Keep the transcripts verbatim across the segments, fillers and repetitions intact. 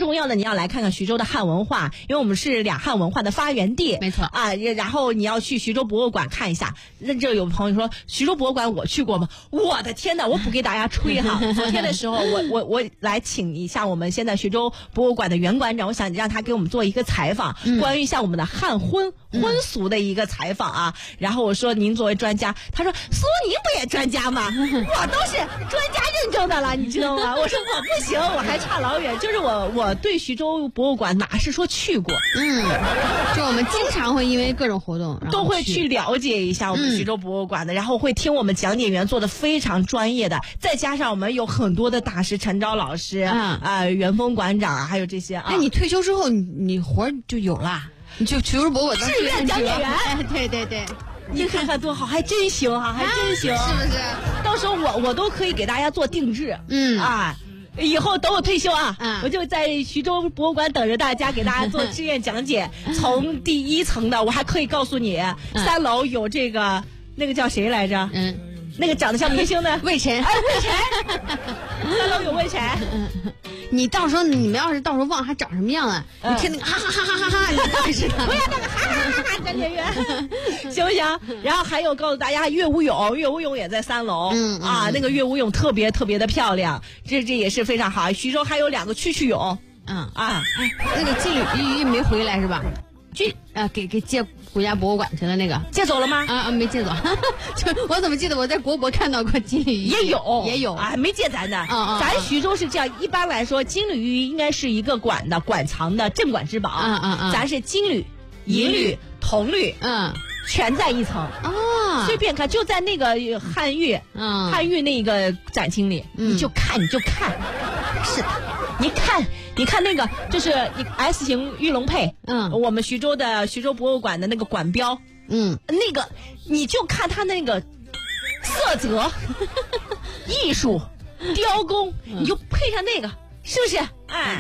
重要的你要来看看徐州的汉文化，因为我们是两汉文化的发源地， 没错啊。然后你要去徐州博物馆看一下。这有朋友说徐州博物馆我去过吗？我的天哪，我不给大家吹哈。昨天的时候，我我我来请一下我们现在徐州博物馆的原馆长，我想让他给我们做一个采访，嗯、关于像我们的汉婚婚俗的一个采访啊。嗯、然后我说您作为专家，他说苏您不也专家吗？我都是专家认证的了，你知道吗？我说我不行，我还差老远。就是我我对徐州博物馆哪是说去过， 嗯，就我们经常会因为各种活动都会去了解一下我们徐州博物馆的，嗯、然后会听我们讲解员做的非常专业的，再加上我们有很多的大师，陈钊老师啊、嗯呃，袁峰馆长啊，还有这些啊。 那你退休之后，你你活就有了，你就徐州博物馆志愿讲解员， 哎，对对对。 你看看多好，还真行哈，还真行， 啊、是不是？ 到时候我我都可以给大家做定制， 嗯啊。以后等我退休啊， 嗯、 我就在徐州博物馆等着大家，给大家做志愿讲解。从第一层的，我还可以告诉你，嗯、三楼有这个那个叫谁来着？嗯，那个长得像明星的魏晨， 哎，魏晨，三楼有魏晨。 嗯你到时候你们要是到时候忘他长什么样了，嗯、你听那个哈哈哈哈哈哈，你当时不要那个哈哈哈哈讲解员，行不行？然后还有告诉大家，岳武勇，岳武勇也在三楼，嗯啊，嗯、那个岳武勇特别特别的漂亮，这这也是非常好。徐州还有两个曲曲勇， 嗯啊， 哎，那个金缕玉没回来是吧？去啊，给给借国家博物馆去了，那个借走了吗？ 啊啊，没借走。就我怎么记得我在国博看到过金缕玉？ 也有也有啊，没借咱的。 嗯嗯， 咱徐州是这样，一般来说，金缕玉应该是一个馆的馆藏的镇馆之宝。 嗯嗯嗯， 咱是金缕、银缕、铜缕， 嗯， 全在一层。 哦， 随便看，就在那个汉玉，嗯，汉玉那个展厅里， 嗯、 你就看，你就看。是的。你看，你看那个，就是 S 型玉龙佩，嗯，我们徐州的徐州博物馆的那个馆标， 嗯， 那个你就看它那个色泽、艺术、雕工，嗯、你就配上那个，是不是？哎，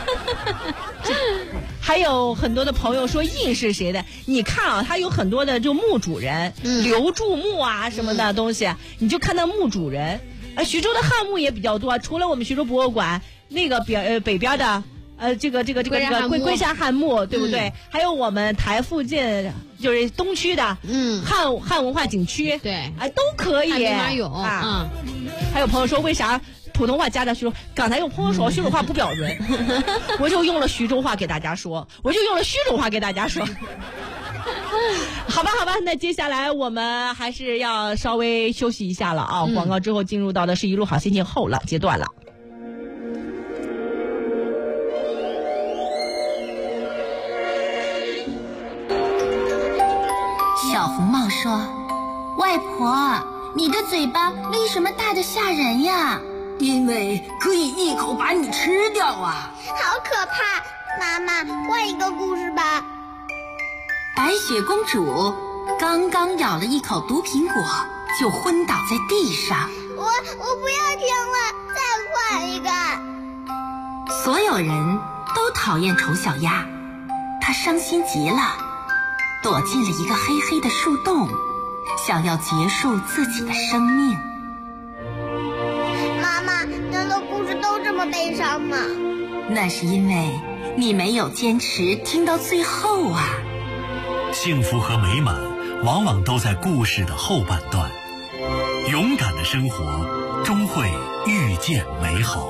还有很多的朋友说印是谁的？你看啊，它有很多的就墓主人，嗯、刘注墓啊什么的东西，嗯、你就看到墓主人。呃，徐州的汉墓也比较多，除了我们徐州博物馆。那个边呃北边的呃这个这个这个这个龟龟山汉墓，对不对？嗯、还有我们台附近就是东区的嗯汉汉文化景区， 对， 哎都可以。 哪有啊？嗯、还有朋友说为啥普通话加上徐州？刚才有朋友说徐州话不标准，嗯、我就用了徐州话给大家说，我就用了徐州话给大家说。好吧，好吧，那接下来我们还是要稍微休息一下了啊！嗯、广告之后进入到的是一路好心情后浪阶段了。 小福茂说：“外婆，你的嘴巴为什么大得吓人呀？ 因为可以一口把你吃掉啊！ 好可怕！妈妈，换一个故事吧。” 白雪公主刚刚咬了一口毒苹果，就昏倒在地上。 我我不要听了，再换一个。 所有人都讨厌丑小鸭，她伤心极了，躲进了一个黑黑的树洞，想要结束自己的生命。 妈妈，难道故事都这么悲伤吗？ 那是因为你没有坚持听到最后啊。 幸福和美满往往都在故事的后半段，勇敢的生活终会遇见美好。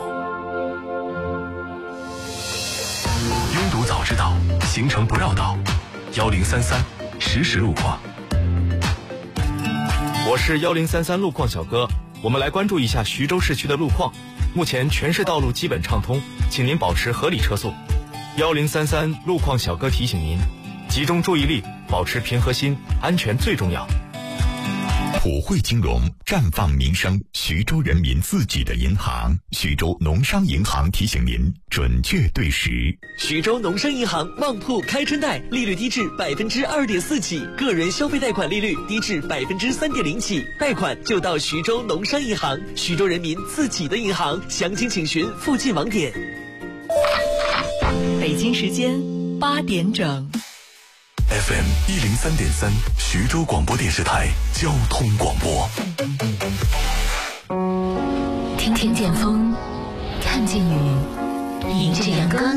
拥堵早知道，行程不绕道。幺零三三实时路况。 我是幺零三三路况小哥，我们来关注一下徐州市区的路况。目前全市道路基本畅通，请您保持合理车速。幺零三三路况小哥提醒您，集中注意力，保持平和心，安全最重要。 普惠金融，绽放民生，徐州人民自己的银行。徐州农商银行提醒您准确对时。 徐州农商银行旺铺开春贷，利率低至百分之二点四起，个人消费贷款利率低至百分之三点零起，贷款就到徐州农商银行，徐州人民自己的银行。详情请询附近网点。 北京时间八点整。 F M 一零三点三，徐州广播电视台交通广播。 听听见风，看见雨，迎着阳光。